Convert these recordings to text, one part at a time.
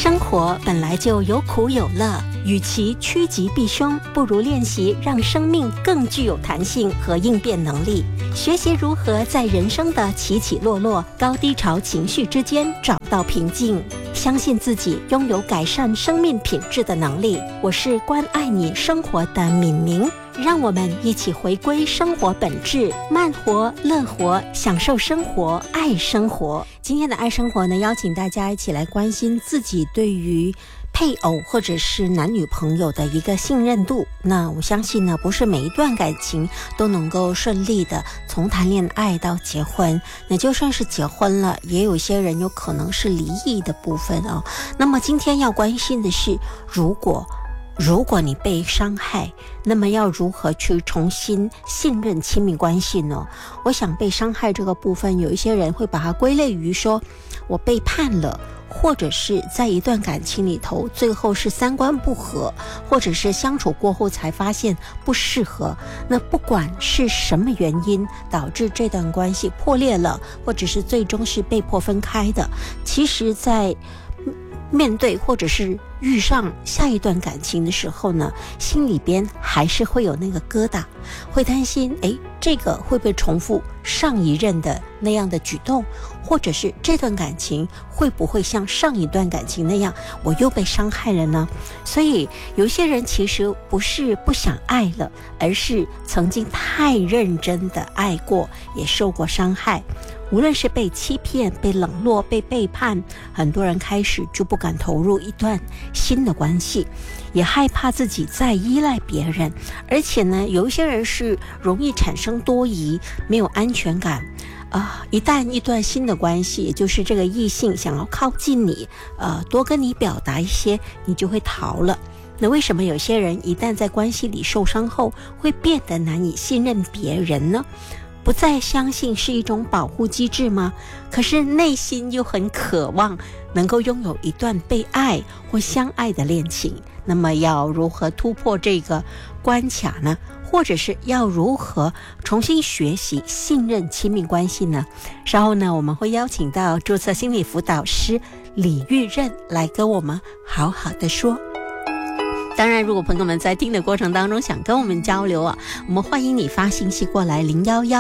生活本来就有苦有乐，与其趋吉避凶，不如练习让生命更具有弹性和应变能力。学习如何在人生的起起落落、高低潮情绪之间找到平静，相信自己拥有改善生命品质的能力。我是关爱你生活的敏明，让我们一起回归生活本质，慢活、乐活，享受生活，爱生活。今天的爱生活呢，邀请大家一起来关心自己对于配偶或者是男女朋友的一个信任度。那我相信呢，不是每一段感情都能够顺利的从谈恋爱到结婚，那就算是结婚了，也有些人有可能是离异的部分哦。那么今天要关心的是，如果你被伤害，那么要如何去重新信任亲密关系呢？我想被伤害这个部分，有一些人会把它归类于说我背叛了，或者是在一段感情里头最后是三观不合，或者是相处过后才发现不适合。那不管是什么原因导致这段关系破裂了，或者是最终是被迫分开的，其实在面对或者是遇上下一段感情的时候呢，心里边还是会有那个疙瘩，会担心这个会不会重复上一任的那样的举动，或者是这段感情会不会像上一段感情那样我又被伤害了呢？所以有些人其实不是不想爱了，而是曾经太认真的爱过，也受过伤害。无论是被欺骗、被冷落、被背叛，很多人开始就不敢投入一段新的关系，也害怕自己再依赖别人。而且呢，有一些人是容易产生多疑，没有安全感。一旦一段新的关系，也就是这个异性想要靠近你，多跟你表达一些，你就会逃了。那为什么有些人一旦在关系里受伤后，会变得难以信任别人呢？不再相信是一种保护机制吗？可是内心又很渴望能够拥有一段被爱或相爱的恋情。那么要如何突破这个关卡呢？或者是要如何重新学习信任亲密关系呢？稍后呢，我们会邀请到注册心理辅导师李玉任来跟我们好好的说。当然，如果朋友们在听的过程当中想跟我们交流我们欢迎你发信息过来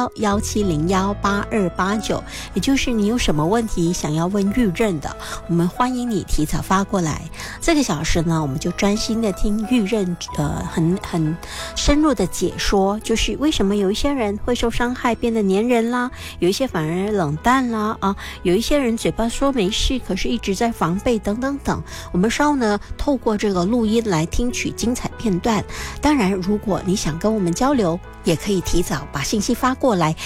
011-1701-8289，也就是你有什么问题想要问玉任的，我们欢迎你提早发过来。这个小时呢，我们就专心的听玉任很深入的解说，就是为什么有一些人会受伤害变得黏人啦，有一些反而冷淡啦有一些人嘴巴说没事，可是一直在防备等等等。我们稍后呢，透过这个录音来听取精彩片段。当然，如果你想跟我们交流，也可以提早把信息发过来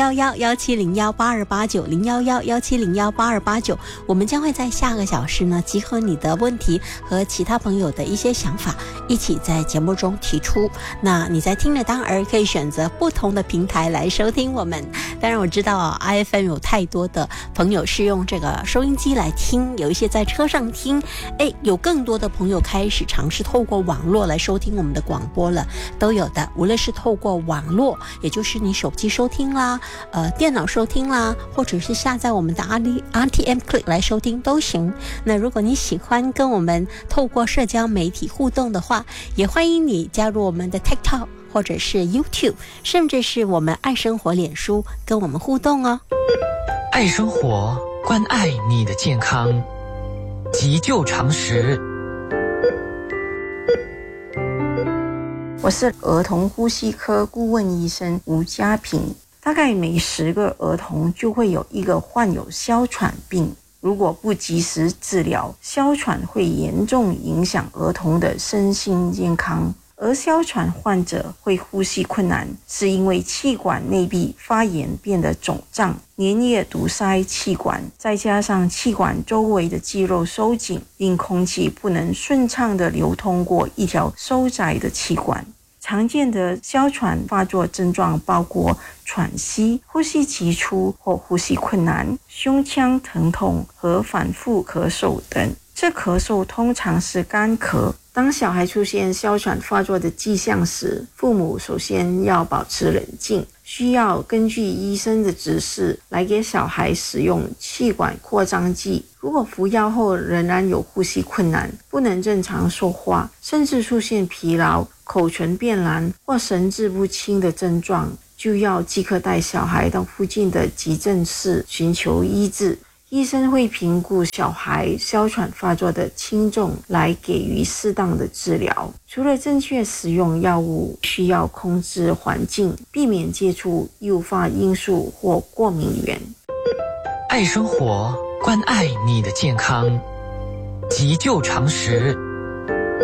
011-1701-8289 我们将会在下个小时呢，集合你的问题和其他朋友的一些想法，一起在节目中提出。那你在听的当儿可以选择不同的平台来收听我们。当然我知道IFM 有太多的朋友是用这个收音机来听，有一些在车上听，有更多的朋友开始尝试透过网络来收听我们的广播了，都有的。无论是透过网络，也就是你手机收听啦，电脑收听啦，或者是下载我们的 RTM Click 来收听都行。那如果你喜欢跟我们透过社交媒体互动的话，也欢迎你加入我们的 TikTok 或者是 YouTube， 甚至是我们爱生活脸书跟我们互动哦。 爱生活，关爱你的健康，急救常识。 我是儿童呼吸科顾问医生吴家平。大概每10个儿童就会有一个患有哮喘病，如果不及时治疗，哮喘会严重影响儿童的身心健康。而哮喘患者会呼吸困难，是因为气管内壁发炎变得肿胀，粘液堵塞气管，再加上气管周围的肌肉收紧，令空气不能顺畅地流通过一条收窄的气管。常见的哮喘发作症状包括喘息、呼吸急促或呼吸困难、胸腔疼痛和反复咳嗽等。这咳嗽通常是干咳。当小孩出现哮喘发作的迹象时，父母首先要保持冷静， 需要根据医生的指示来给小孩使用气管扩张剂。如果服药后仍然有呼吸困难，不能正常说话，甚至出现疲劳、口唇变蓝或神志不清的症状，就要即刻带小孩到附近的急诊室寻求医治。医生会评估小孩哮喘发作的轻重，来给予适当的治疗。除了正确使用药物，需要控制环境，避免接触诱发因素或过敏源。 爱生活，关爱你的健康，急救常识。